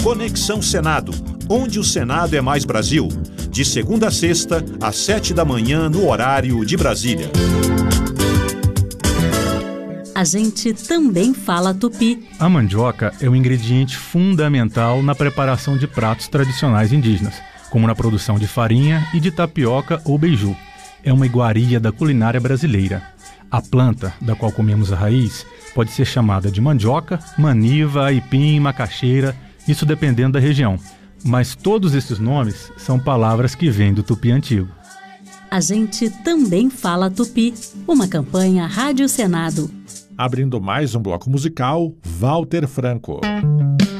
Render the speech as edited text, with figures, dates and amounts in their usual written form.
Conexão Senado, onde o Senado é mais Brasil. De segunda a sexta, às 7 da manhã, no horário de Brasília. A gente também fala tupi. A mandioca é um ingrediente fundamental na preparação de pratos tradicionais indígenas, como na produção de farinha e de tapioca ou beiju. É uma iguaria da culinária brasileira. A planta, da qual comemos a raiz, pode ser chamada de mandioca, maniva, aipim, macaxeira, isso dependendo da região. Mas todos esses nomes são palavras que vêm do tupi antigo. A gente também fala tupi, uma campanha Rádio Senado. Abrindo mais um bloco musical, Walter Franco.